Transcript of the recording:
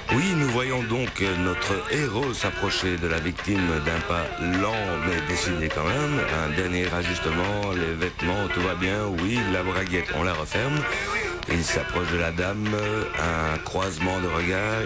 Oui, nous voyons donc notre héros s'approcher de la victime d'un pas lent mais décidé quand même. Un dernier ajustement, les vêtements, tout va bien. Oui, la braguette, on la referme. Il s'approche de la dame, un croisement de regard.